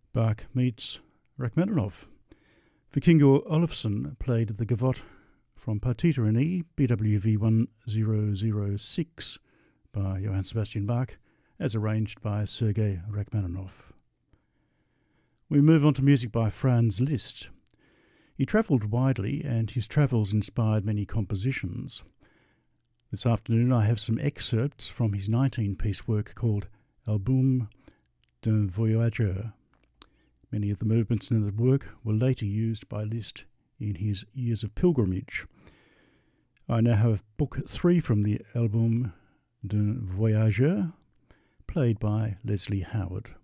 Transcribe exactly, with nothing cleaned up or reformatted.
Bach meets Rachmaninoff. Vikingo Olofsson played the Gavotte from Partita in E, B W V one thousand six by Johann Sebastian Bach, as arranged by Sergei Rachmaninoff. We move on to music by Franz Liszt. He travelled widely, and his travels inspired many compositions. This afternoon I have some excerpts from his nineteen-piece work called Album d'un Voyageur. Many of the movements in the work were later used by Liszt in his Years of Pilgrimage. I now have Book three from the Album d'un Voyageur, played by Leslie Howard.